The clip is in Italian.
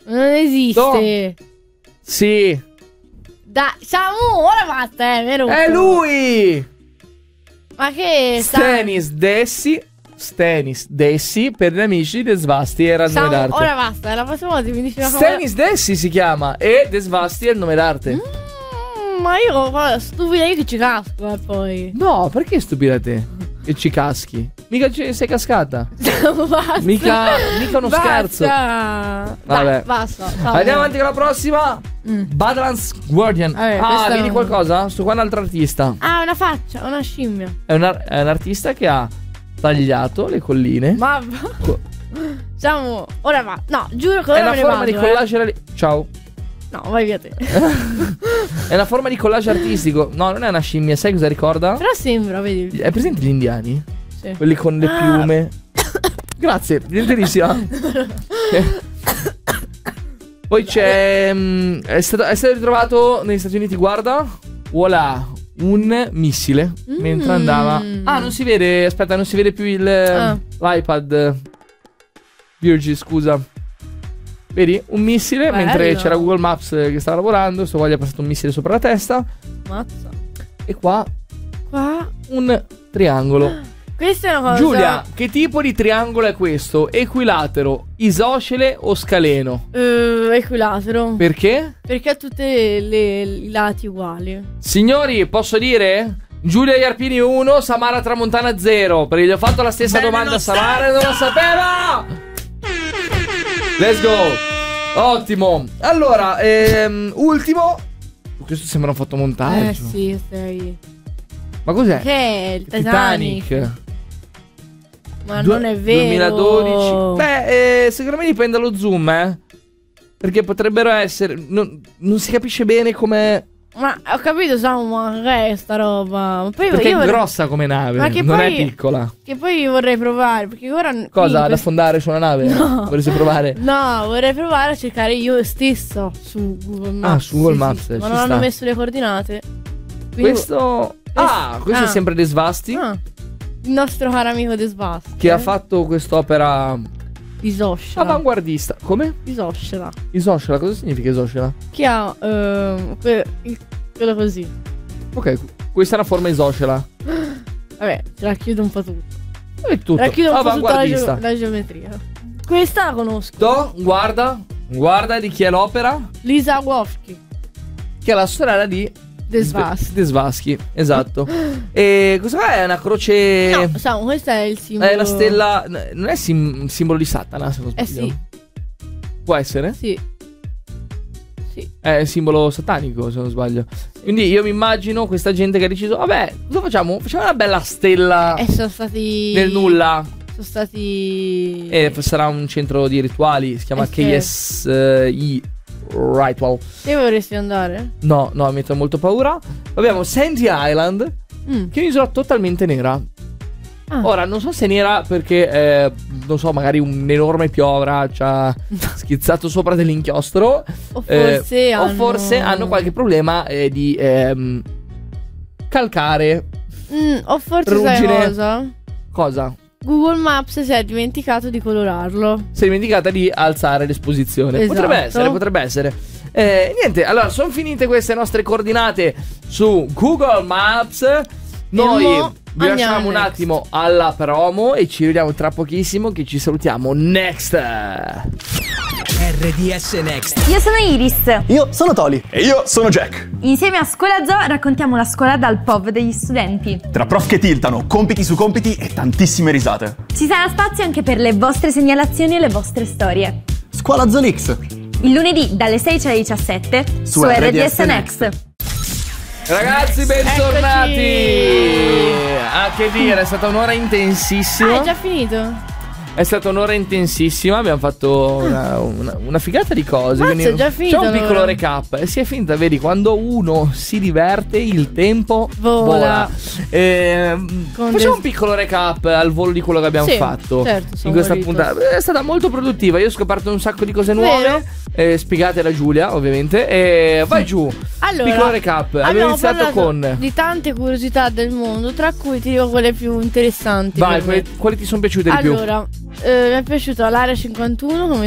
Non esiste. Sì. Dai, Samu, ora basta, vero? È lui! Ma che Stanis Dessi per gli amici di Svasti era il nome Samu, d'arte. ora basta, la prossima volta mi dici una cosa. Stanis Dessi si chiama e De Svasti è il nome d'arte. Ma io stupida, io che ci casco poi. No, perché stupida te? Che ci caschi? Mica sei cascata. Basta. Mica uno scherzo. Vabbè. Vabbè. Basta. Andiamo avanti con la prossima. Badlands Guardian. Vabbè, vedi qualcosa? Sto qua un altro artista. Una faccia, una scimmia. È un artista che ha tagliato le colline. Ma Samu, ora va. No, giuro che ora è una me ne forma vado, di collage. Ciao. No, vai via te. È una forma di collage artistico. No, non è una scimmia. Sai cosa ricorda? Però sembra, vedi. È presente gli indiani? Sì. Quelli con le piume. Grazie, gentilissima. Poi c'è è stato ritrovato negli Stati Uniti. Guarda. Voilà. Un missile mentre andava. Non si vede. Aspetta, non si vede più l'iPad Virgil, scusa. Vedi? Un missile. Bello. Mentre c'era Google Maps che stava lavorando. Sto qua gli è passato un missile sopra la testa. Mazza. E qua un triangolo. Questa è una cosa. Giulia, che tipo di triangolo è questo? Equilatero, isoscele o scaleno? Equilatero. Perché? Perché ha tutti i lati uguali. Signori, posso dire? Giulia Iarpini 1, Samara Tramontana 0. Perché gli ho fatto la stessa domanda a Samara e non lo sapeva. Let's go. Ottimo. Allora, ultimo. Questo sembra un fotomontaggio. Sì, sei. Ma cos'è? Che è il Titanic. Ma non è vero. 2012. Beh, secondo me dipende dallo zoom, perché potrebbero essere. Non si capisce bene come. Ma ho capito, Samu, ma che è sta roba? Ma poi Perché io è grossa come nave, ma che non poi, è piccola. Che poi vorrei provare. Perché ora. Cosa? Da fondare su una nave? No. Vorresti provare? No, vorrei provare a cercare io stesso su Google Maps. Su Google Maps. Sì. Ma ci non hanno sta. messo le coordinate. Quindi Questo. Questo è sempre De Svasti. Il nostro caro amico De Svasti. Che ha fatto quest'opera Isoscela. avanguardista. Come? Isoscela. Isoscela, cosa significa isoscela? Che ha quello così. Ok, questa è una forma isoscela. Vabbè, te la chiudo un po' tutto. È tutto. La chiudo un po' tutta Avanguardista. la geometria. Questa la conosco. Guarda di chi è l'opera. Lisa Wofsky. Che è la sorella di De Svasti. De Svasti, esatto. E cosa è? Una croce. No, Samu, questo è il simbolo. È una stella. Non è simbolo di Satana, se non sbaglio. Sì. Può essere? Sì. È simbolo satanico, se non sbaglio. Quindi io mi immagino questa gente che ha deciso: vabbè, cosa facciamo? Facciamo una bella stella. Sono stati. Nel nulla. Sono stati. Sarà un centro di rituali. Si chiama KSI Ritual. Te vorresti andare? No, mi mette molto paura. Abbiamo Sandy Island, che è un'isola totalmente nera. Ora, non so se è nera perché, non so, magari un'enorme piovra ci ha schizzato sopra dell'inchiostro. O forse hanno qualche problema di calcare. O forse ruggine. sai Cosa? Google Maps si è dimenticato di colorarlo. Si è dimenticata di alzare l'esposizione. Esatto. Potrebbe essere. Niente, allora sono finite queste nostre coordinate su Google Maps. Noi vi lasciamo un attimo alla promo e ci vediamo tra pochissimo, che ci salutiamo. Next. RDS Next. Io sono Iris. Io sono Toli. E io sono Jack. Insieme a Scuola Zoo raccontiamo la scuola dal POV degli studenti. Tra prof che tiltano, compiti su compiti e tantissime risate. Ci sarà spazio anche per le vostre segnalazioni e le vostre storie. Scuola Zoo X. Il lunedì dalle 16 alle 17 su RDS Next. Ragazzi, bentornati. A che dire, è stata un'ora intensissima. È già finito? È stata un'ora intensissima. Abbiamo fatto una figata di cose. Mazza, è già finito. C'è un piccolo recap. Si è finta, vedi, quando uno si diverte il tempo vola. Facciamo un piccolo recap al volo di quello che abbiamo fatto. Certo, in questa puntata. È stata molto produttiva. Io ho scoperto un sacco di cose nuove. Spiegate da Giulia, ovviamente. Vai giù. Allora, piccolo recap. Abbiamo iniziato con di tante curiosità del mondo, tra cui ti dico quelle più interessanti. Vai, quali ti sono piaciute di più? Allora, mi è piaciuta l'Area 51, come